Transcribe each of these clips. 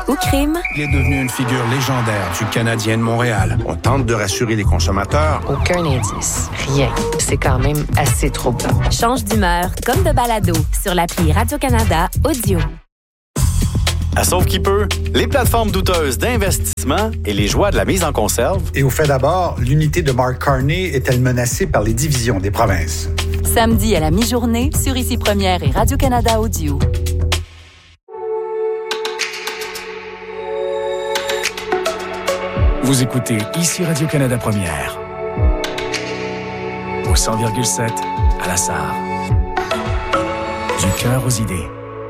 ou crime? Il est devenu une figure légendaire du Canadien de Montréal. On tente de rassurer les consommateurs. Aucun indice. Rien. C'est quand même assez troublant. Change d'humeur comme de balado sur l'appli Radio-Canada Audio. À Sauve qui peut, les plateformes douteuses d'investissement et les joies de la mise en conserve. Et au fait d'abord, l'unité de Mark Carney est-elle menacée par les divisions des provinces? Samedi à la mi-journée sur Ici Première et Radio-Canada Audio. Vous écoutez Ici Radio-Canada Première. Au 100,7 à la Sarre. Du cœur aux idées.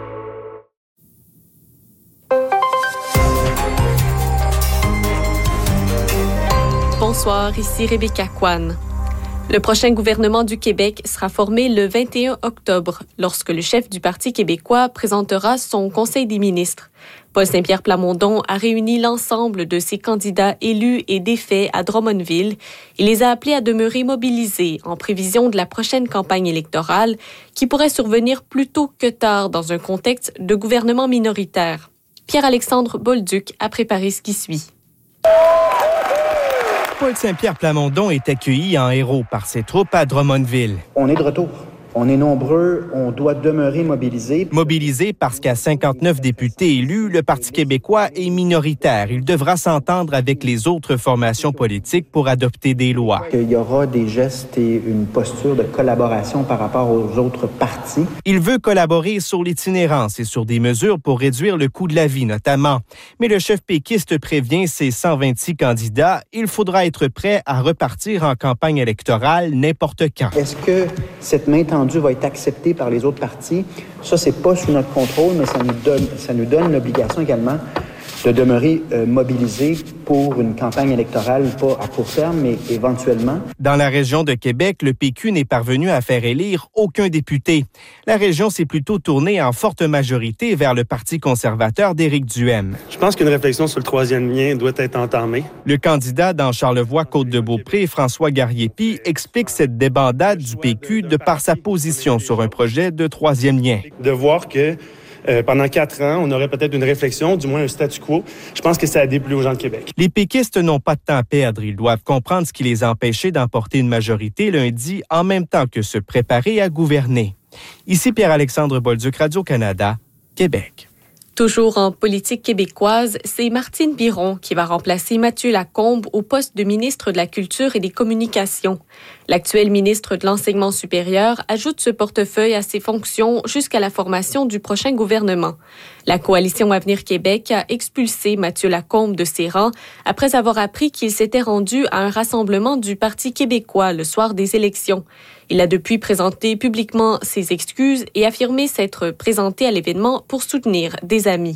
Bonsoir, ici Rebecca Kwan. Le prochain gouvernement du Québec sera formé le 21 octobre, lorsque le chef du Parti québécois présentera son Conseil des ministres. Paul Saint-Pierre Plamondon a réuni l'ensemble de ses candidats élus et défaits à Drummondville. Il les a appelés à demeurer mobilisés en prévision de la prochaine campagne électorale qui pourrait survenir plus tôt que tard dans un contexte de gouvernement minoritaire. Pierre-Alexandre Bolduc a préparé ce qui suit. Paul Saint-Pierre Plamondon est accueilli en héros par ses troupes à Drummondville. On est de retour. On est nombreux, on doit demeurer mobilisés. Mobilisés parce qu'à 59 députés élus, le Parti québécois est minoritaire. Il devra s'entendre avec les autres formations politiques pour adopter des lois. Il y aura des gestes et une posture de collaboration par rapport aux autres partis. Il veut collaborer sur l'itinérance et sur des mesures pour réduire le coût de la vie, notamment. Mais le chef péquiste prévient ses 126 candidats, il faudra être prêt à repartir en campagne électorale n'importe quand. Est-ce que cette main tendue va être accepté par les autres partis? Ça, c'est pas sous notre contrôle, mais ça nous donne l'obligation également de demeurer mobilisés pour une campagne électorale, pas à court terme, mais éventuellement. Dans la région de Québec, le PQ n'est parvenu à faire élire aucun député. La région s'est plutôt tournée en forte majorité vers le Parti conservateur d'Éric Duhaime. Je pense qu'une réflexion sur le troisième lien doit être entamée. Le candidat dans Charlevoix-Côte-de-Beaupré, François Garriépi, explique cette débandade du PQ de par sa position sur un projet de troisième lien. De voir que pendant 4 ans, on aurait peut-être une réflexion, du moins un statu quo. Je pense que ça a déplu aux gens de Québec. Les péquistes n'ont pas de temps à perdre. Ils doivent comprendre ce qui les a empêchés d'emporter une majorité lundi en même temps que se préparer à gouverner. Ici Pierre-Alexandre Bolduc, Radio-Canada, Québec. Toujours en politique québécoise, c'est Martine Biron qui va remplacer Mathieu Lacombe au poste de ministre de la Culture et des Communications. L'actuel ministre de l'Enseignement supérieur ajoute ce portefeuille à ses fonctions jusqu'à la formation du prochain gouvernement. La coalition Avenir Québec a expulsé Mathieu Lacombe de ses rangs après avoir appris qu'il s'était rendu à un rassemblement du Parti québécois le soir des élections. Il a depuis présenté publiquement ses excuses et affirmé s'être présenté à l'événement pour soutenir des amis.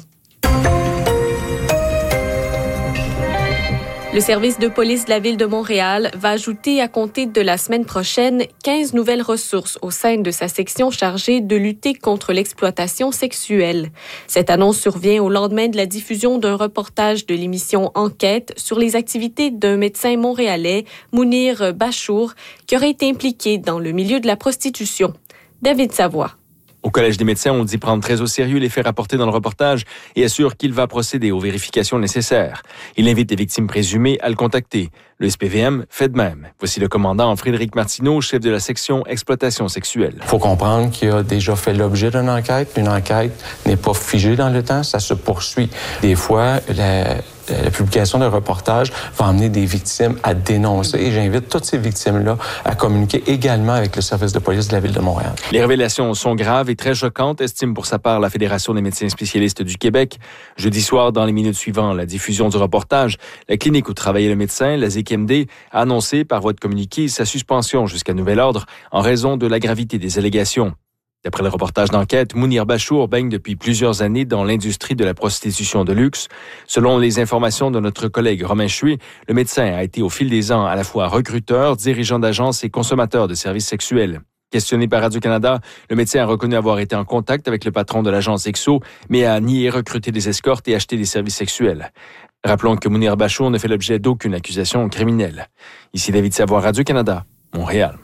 Le service de police de la Ville de Montréal va ajouter à compter de la semaine prochaine 15 nouvelles ressources au sein de sa section chargée de lutter contre l'exploitation sexuelle. Cette annonce survient au lendemain de la diffusion d'un reportage de l'émission Enquête sur les activités d'un médecin montréalais, Mounir Bachour, qui aurait été impliqué dans le milieu de la prostitution. David Savoie. Au Collège des médecins, on dit prendre très au sérieux les faits rapportés dans le reportage et assure qu'il va procéder aux vérifications nécessaires. Il invite les victimes présumées à le contacter. Le SPVM fait de même. Voici le commandant Frédéric Martineau, chef de la section exploitation sexuelle. Il faut comprendre qu'il a déjà fait l'objet d'une enquête. Une enquête n'est pas figée dans le temps, ça se poursuit. Des fois, la publication d'un reportage va amener des victimes à dénoncer et j'invite toutes ces victimes-là à communiquer également avec le service de police de la Ville de Montréal. Les révélations sont graves et très choquantes, estime pour sa part la Fédération des médecins spécialistes du Québec. Jeudi soir, dans les minutes suivant la diffusion du reportage, la clinique où travaillait le médecin, la ZQMD, a annoncé par voie de communiqué sa suspension jusqu'à nouvel ordre en raison de la gravité des allégations. D'après le reportage d'enquête, Mounir Bachour baigne depuis plusieurs années dans l'industrie de la prostitution de luxe. Selon les informations de notre collègue Romain Chué, le médecin a été au fil des ans à la fois recruteur, dirigeant d'agence et consommateur de services sexuels. Questionné par Radio-Canada, le médecin a reconnu avoir été en contact avec le patron de l'agence EXO, mais a nié recruter des escortes et acheter des services sexuels. Rappelons que Mounir Bachour ne fait l'objet d'aucune accusation criminelle. Ici David Savoie, Radio-Canada, Montréal.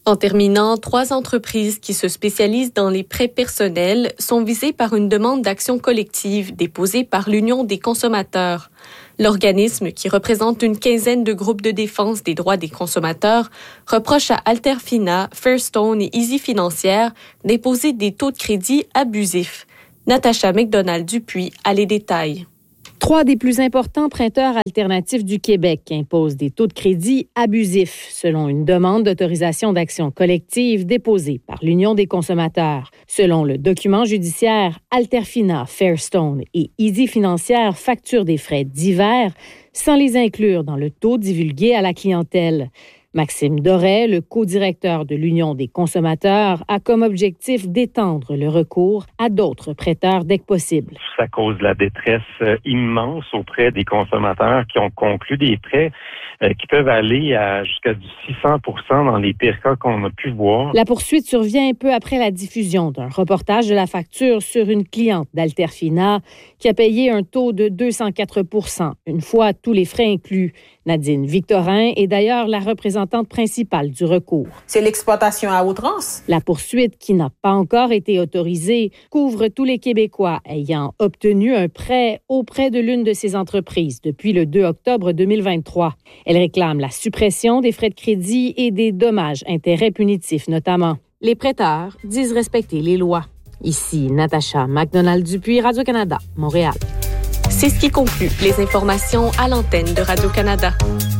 En terminant, 3 entreprises qui se spécialisent dans les prêts personnels sont visées par une demande d'action collective déposée par l'Union des consommateurs. L'organisme, qui représente une quinzaine de groupes de défense des droits des consommateurs, reproche à Alterfina, Fairstone et Easy Financière d'imposer des taux de crédit abusifs. Natacha McDonald-Dupuis a les détails. 3 des plus importants prêteurs alternatifs du Québec imposent des taux de crédit abusifs, selon une demande d'autorisation d'action collective déposée par l'Union des consommateurs. Selon le document judiciaire, Alterfina, Fairstone et Easy Financière facturent des frais divers sans les inclure dans le taux divulgué à la clientèle. Maxime Doré, le co-directeur de l'Union des consommateurs, a comme objectif d'étendre le recours à d'autres prêteurs dès que possible. Ça cause de la détresse immense auprès des consommateurs qui ont conclu des prêts qui peuvent aller à jusqu'à du 600 % dans les pires cas qu'on a pu voir. La poursuite survient un peu après la diffusion d'un reportage de la facture sur une cliente d'Alterfina qui a payé un taux de 204 %, une fois tous les frais inclus. Nadine Victorin est d'ailleurs la représentante principale du recours. C'est l'exploitation à outrance. La poursuite, qui n'a pas encore été autorisée, couvre tous les Québécois ayant obtenu un prêt auprès de l'une de ces entreprises depuis le 2 octobre 2023. Elle réclame la suppression des frais de crédit et des dommages-intérêts punitifs notamment. Les prêteurs disent respecter les lois. Ici, Natacha McDonald-Dupuis, Radio-Canada, Montréal. C'est ce qui conclut les informations à l'antenne de Radio-Canada.